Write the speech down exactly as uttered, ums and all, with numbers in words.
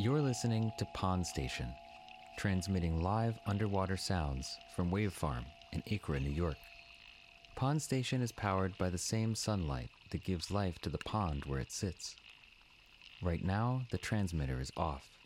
You're listening to Pond Station, transmitting live underwater sounds from Wave Farm in Acra, New York. Pond Station is powered by the same sunlight that gives life to the pond where it sits. Right now, the transmitter is off,